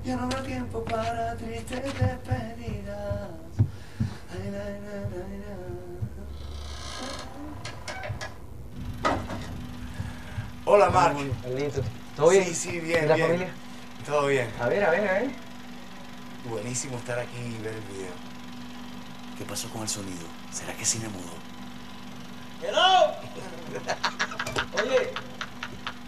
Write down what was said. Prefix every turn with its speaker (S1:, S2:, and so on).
S1: Ya no habrá tiempo para tristes despedidas. Ay, na, na, na, na. Hola, Marc.
S2: Carlitos. ¿Todo bien?
S1: Sí, sí, bien,
S2: ¿Y la
S1: bien.
S2: familia?
S1: Todo bien.
S2: A ver, a ver, a ver.
S1: Buenísimo estar aquí y ver el video. ¿Qué pasó con el sonido? ¿Será que cine mudó?
S2: ¡Hello! Oye,